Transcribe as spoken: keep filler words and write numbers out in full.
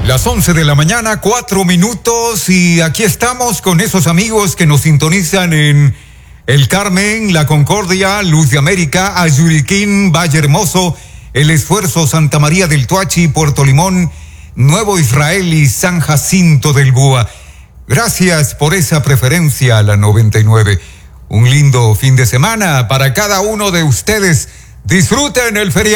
Las once de la mañana, cuatro minutos, y aquí estamos con esos amigos que nos sintonizan en El Carmen, La Concordia, Luz de América, Ayuriquín, Valle Hermoso, El Esfuerzo, Santa María del Toachi, Puerto Limón, Nuevo Israel y San Jacinto del Búa. Gracias por esa preferencia a la noventa y nueve. Un lindo fin de semana para cada uno de ustedes. Disfruten el feriado.